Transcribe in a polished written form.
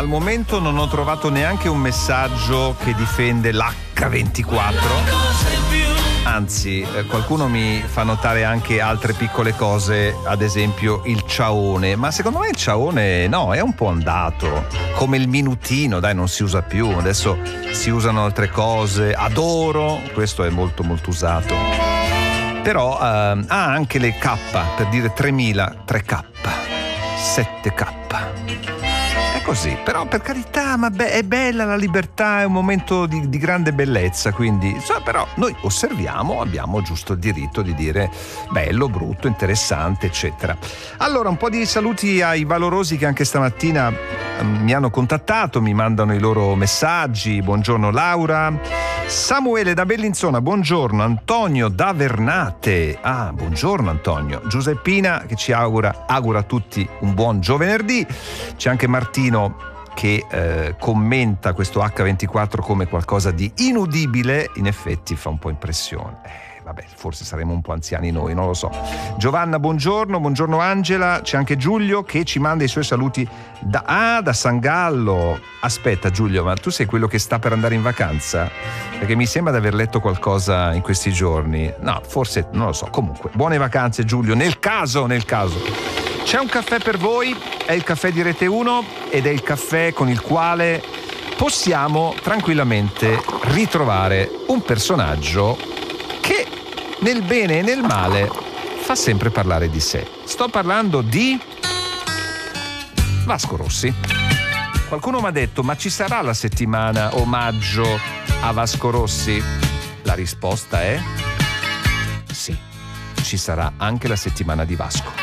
al momento non ho trovato neanche un messaggio che difende l'H24. Anzi, qualcuno mi fa notare anche altre piccole cose, ad esempio il ciaone, ma secondo me il ciaone no, è un po' andato, come il minutino, dai, non si usa più, adesso si usano altre cose, adoro, questo è molto molto usato, però anche le K, per dire 3000, 3K, 7K. Così, però per carità, ma è bella la libertà, è un momento di grande bellezza, quindi però noi osserviamo, abbiamo giusto il diritto di dire bello, brutto, interessante, eccetera. Allora, un po' di saluti ai valorosi che anche stamattina mi hanno contattato, mi mandano i loro messaggi. Buongiorno Laura, Samuele da Bellinzona, buongiorno, Antonio da Vernate, buongiorno Antonio, Giuseppina che ci augura a tutti un buon giovenerdì, c'è anche Martino che commenta questo H24 come qualcosa di inudibile, in effetti fa un po' impressione. Vabbè, forse saremo un po' anziani noi, non lo so. Giovanna, buongiorno Angela, c'è anche Giulio che ci manda i suoi saluti da San Gallo. Aspetta Giulio, ma tu sei quello che sta per andare in vacanza? Perché mi sembra di aver letto qualcosa in questi giorni. No, forse, non lo so. Comunque, buone vacanze Giulio, nel caso. C'è un caffè per voi, è il caffè di Rete 1 ed è il caffè con il quale possiamo tranquillamente ritrovare un personaggio che nel bene e nel male fa sempre parlare di sé. Sto parlando di Vasco Rossi. Qualcuno mi ha detto, ma ci sarà la settimana omaggio a Vasco Rossi? La risposta è sì, ci sarà anche la settimana di Vasco.